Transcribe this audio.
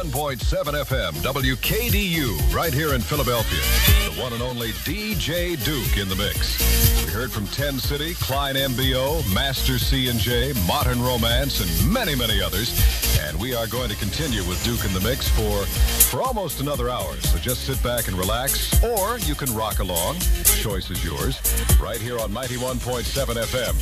91.7 FM, WKDU, right here in Philadelphia. The one and only DJ Duke in the mix. We heard from 10 City, Klein MBO, Master C&J, Modern Romance, and many, many others. And we are going to continue with Duke in the mix for almost another hour. So just sit back and relax, or you can rock along. Choice is yours. Right here on 91.7 FM,